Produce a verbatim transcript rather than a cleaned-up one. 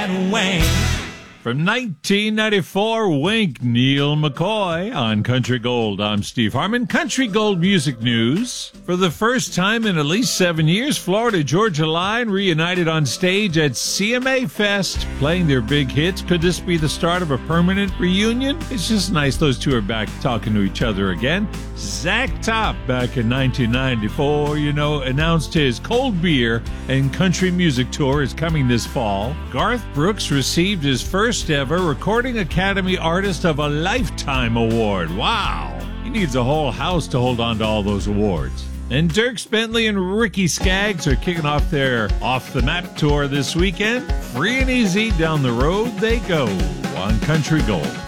that Wayne. From nineteen ninety-four, Wink, Neil McCoy on Country Gold. I'm Steve Harmon. Country Gold music news. For the first time in at least seven years, Florida-Georgia Line reunited on stage at C M A Fest, playing their big hits. Could this be the start of a permanent reunion? It's just nice those two are back talking to each other again. Zach Top, back in nineteen ninety-four, you know, announced his Cold Beer and Country Music Tour is coming this fall. Garth Brooks received his first ever Recording Academy Artist of a Lifetime Award. Wow! He needs a whole house to hold on to all those awards. And Dierks Bentley and Ricky Skaggs are kicking off their Off the Map tour this weekend. Free and easy down the road they go on Country Gold.